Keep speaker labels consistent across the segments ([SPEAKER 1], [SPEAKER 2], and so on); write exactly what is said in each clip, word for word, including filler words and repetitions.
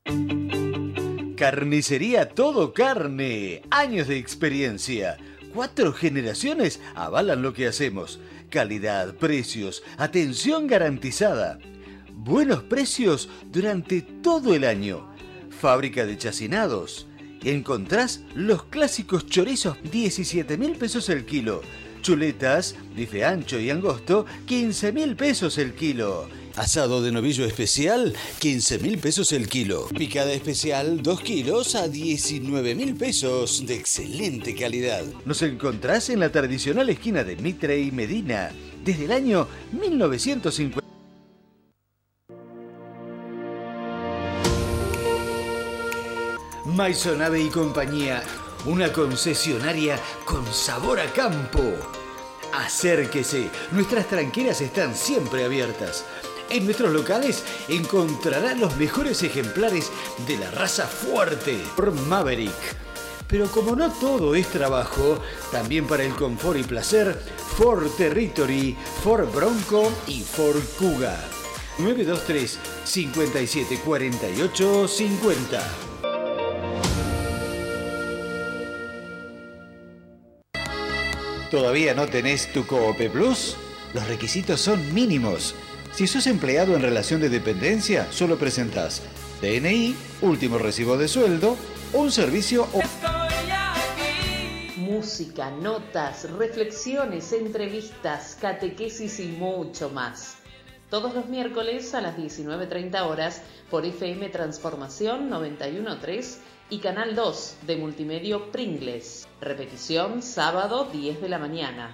[SPEAKER 1] Carnicería Todo Carne. Años de experiencia. Cuatro generaciones avalan lo que hacemos. Calidad, precios, atención garantizada. Buenos precios durante todo el año. Fábrica de chacinados. Encontrás los clásicos chorizos, diecisiete mil pesos el kilo. Chuletas, bife ancho y angosto, quince mil pesos el kilo. Asado de novillo especial, quince mil pesos el kilo. Picada especial, dos kilos a diecinueve mil pesos, de excelente calidad. Nos encontrás en la tradicional esquina de Mitre y Medina, desde el año mil novecientos cincuenta. Maisonave y compañía, una concesionaria con sabor a campo. Acérquese, nuestras tranqueras están siempre abiertas. En nuestros locales encontrará los mejores ejemplares de la raza fuerte, Ford Maverick. Pero como no todo es trabajo, también para el confort y placer, Ford Territory, Ford Bronco y Ford Kuga. nueve dos tres, cinco siete cuatro ocho cinco cero. ¿Todavía no tenés tu Coope Plus? Los requisitos son mínimos. Si sos empleado en relación de dependencia, solo presentás D N I, último recibo de sueldo, un servicio o...
[SPEAKER 2] Música, notas, reflexiones, entrevistas, catequesis y mucho más. Todos los miércoles a las diecinueve treinta horas por F M Transformación noventa y uno punto tres y Canal dos de Multimedio Pringles. Repetición sábado diez de la mañana.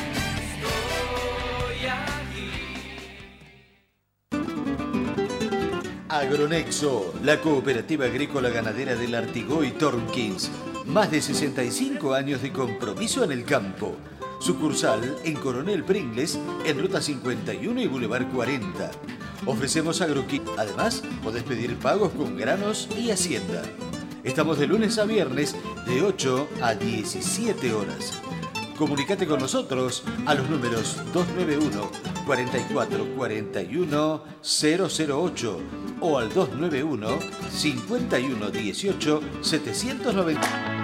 [SPEAKER 1] Agronexo, la cooperativa agrícola ganadera del Artigoy Tornkins. Más de sesenta y cinco años de compromiso en el campo. Sucursal en Coronel Pringles, en Ruta cincuenta y uno y Boulevard cuarenta. Ofrecemos agroquín. Además, podés pedir pagos con granos y hacienda. Estamos de lunes a viernes de ocho a diecisiete horas. Comunicate con nosotros a los números dos nueve uno, cuatro cuatro cuatro uno, cero cero ocho o al dos nueve uno, cinco uno uno ocho, setecientos noventa.